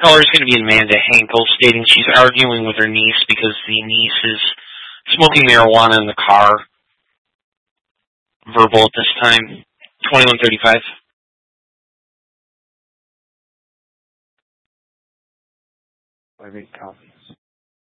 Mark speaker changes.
Speaker 1: Caller is going to be Amanda Hankel, stating she's arguing with her niece because the niece is smoking marijuana in the car. Verbal at this time. 2135.
Speaker 2: I read copies.